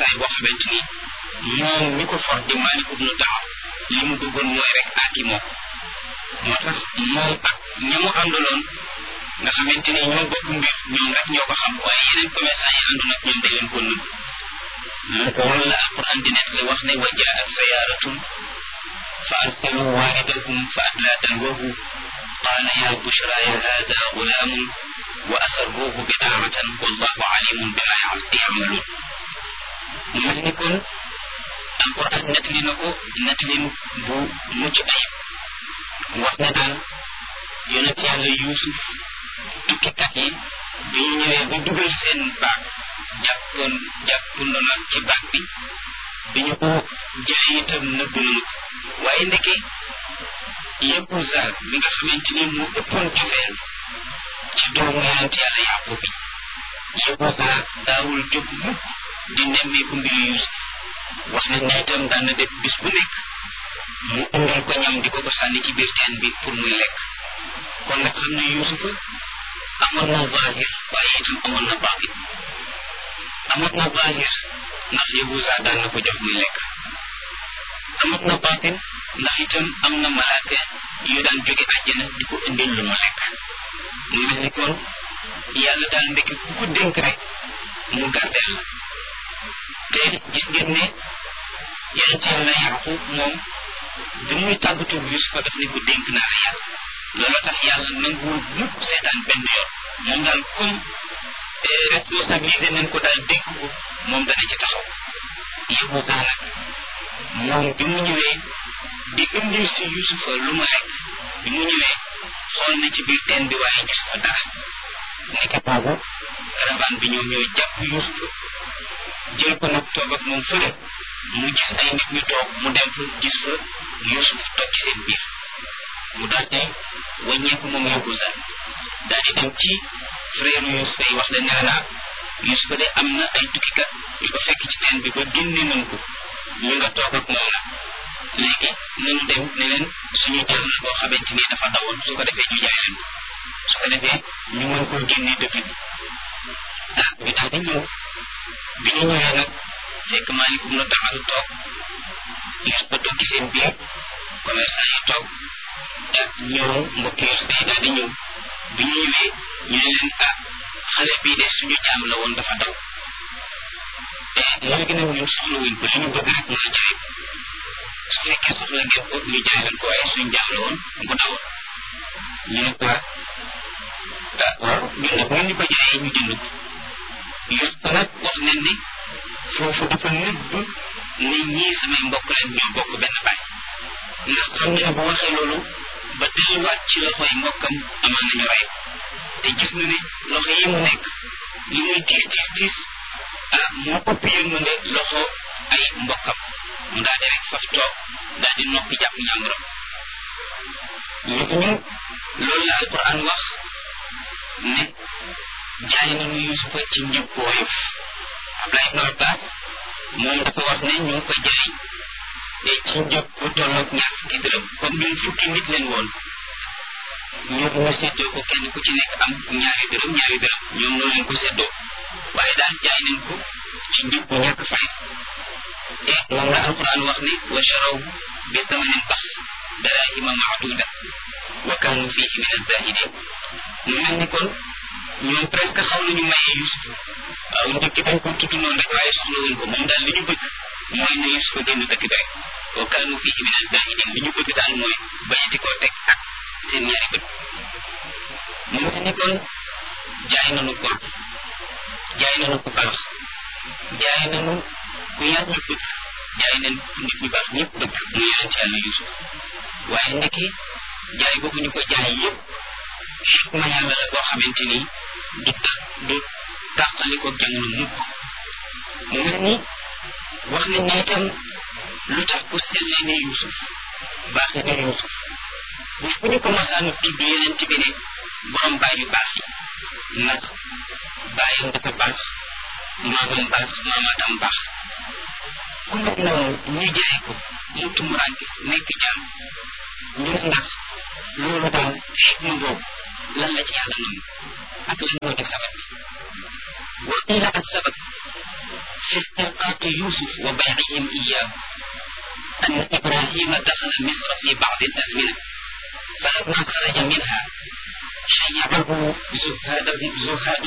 xare boo xamante ni moom mi ko for di Maalik ibnu Daar li mu bëggoon mooy rek aaki moo tax moom ak ña mu àndaloon nga xamante ni ñoo bokk mbir ñoom rek ñoo ko xam waaye yeneen commerçant yi àndoon ak ñoom dañ leen ko nëbb loolu la alquran di nekk wax ne wa jaat sayaaratun fa arsalu waaridahum fa adlaa dalwahu qaala ya bushra ya hada gulaamun wa asarruuhu bidaaratan wallahu alimun bima yamaluun mu mel ni kon alquran nettali na ko nettalin bu mucc ayib wax ne daal yonent yàlla Yuusuf tukkikat yi bi ñu ñëwee ba dugal seen baag jàppandoo na ci baag bi ñu ko jëlee itam nëbb nañu ko waaye ndeke Yahuza mi nga xamante ni mu ëppoon cofeel ci doomu yonent yàlla Yaqub bi Yahuza daawul jóg mukk di nemmeeku mbiru Yuusuf wax nañ ne itam daan na def bis bu nekk mu indil ko ñam di ko sànni ci biir teen bi pour muy lekk kon nag xam ne Yuusufa amoon na zahir waaye itam amoon na baatin amoon na zahir ndax Yahuza daan na ko jox muy lekk amoon na baatin ndax itam am na malaaka yu daan jóge àjjana di ko indil lu mu lekk mu mel ni kon yàlla daal ndekki ku ko dénk rek mu gardeel la te gis ngeen ne yonent yàlla Yaqub moom bi muy tàggatoo Yuusufa daf ne ko dénk naa la yàlla looloo tax yàlla nanguwul mukk seetaan benn yoon moom daal comme responsabilité nañ ko daal dénk ko moom dana ci taxaw Yahuza nag moom bi mu ñëwee di indil si Yuusufa lu mu lekk bi mu ñëwee xool na ci biir teen bi waaye gis ko dara nekk boobu caravane bi ñoom ñooy jàpp Yuusufa jël ko nag toog ak moom fële mu gis ay nit ñu toog mu dem fa gis fa Yuusuf toog ci seen biir mu daal di wàññeeku moom Yahuza daal di dem ci frère Yuusufa yi wax leen ne la Yuusufa de am na ay tukkikat yu ko fekk ci teen bi ba génne nañ ko ñu nga toog ak moom nag léegi nañu dem ne leen suñu jël la boo xamante ni dafa dawoon su ko defee ñu jaay leen ko su ko defee ñu mën koo génne dëkk bi ñu daal di ñëw bi ñu ñëwee nag fekk Maalik ibnu Daar toog Yuusufa toog ci seen biir commerçant yi toog ñëw mbokki Yuusufa yi daal di ñëw bi ñu ñëwee ñu ne leen xale bii de suñu jaam la woon dafa daw léegi nag ñun soxla wuñ ko li ñu bëgg rek mooy jaay ko su fekkee soxla ngeen ko ñu jaay leen ko waaye suñu jaam la woon bu dawoon ñu ne ko waaw ñun nag ngeen ñu ko jaayee ñu jënd ko Yuusufa nag wax nañ ni foofu dafa nëbb nit ñi samay mbokk leen ñoo bokk benn baay ndax xam ne bu waxee loolu ba delluwaat ci loxoy mbokkam amaan nañu rey te gis na ne loxo yi mu nekk li muy tiis moo ëpp yërmande loxo ay mbokkam mu daal di rek faf toog daal di noppi jàpp ñàmburam ñu loolu la alquran wax ne jaay nañu Yuusufa ci njëg bu woyof Abdullah ibn Abbas moom dafa wax ne ñu ngi ko jaay ci njëg bu tolloog ñaar fukki dërëm comme ñun fukki nit leen woon ñu seddoo ko kenn ku ci nekk am ñaari dërëm ñoom noonu leen ko seddoo waaye daal jaay nañ ko ci njëg bu ñàkk fay te moom la alquran wax ne wa sharaw bi thamanin baxs daraahima maaduda wa kaanu fiihi min az-zaahidin mu mel ni kon ñoom presque xaw nañu mayee Yuusuf waaw njëkk dañ ko tudd noonu rek waaye soxla wuñ ko moom daal li ñu bëgg mooy ne Yuusuf génn dëkk bi rek wa kaanu fiihi min az-zaahidin li ñu bëgg daal mooy bañati koo teg ak seen ñaari bët mu mel ni kon jaay nañu ko jaay nañu ku baax jaay nañu ku yàlla bëgg jaay nañ nit ñu baax ñëpp bëgg mu yonent yàlla Yuusuf waaye ndeke jaay boobu ñu ko jaay yëpp xikma yàlla la boo xamante ni du tàqali ko jamono mukk mu mel ni wax nañ ne itam lu tax ku sellee ne Yuusuf baaxee ne Yuusuf bu fu ñu ko masaanu tudd yonent bi ne borom baay yu baax yi ndax baayam dafa baax maamam baax maamaatam baax ku mel noonu ñu jaay ko mu tumuraanke nekk jaam ñu ndax loolu daal xikma boobu lan la ci yàlla nangu ak lan moo di sabab bi wa qiila ak sabab في استرقاق يوسف وبيعهم إياه أن إبراهيم دخل مصر في بعض الأزمنة، فلما خرج منها شيعه زهاد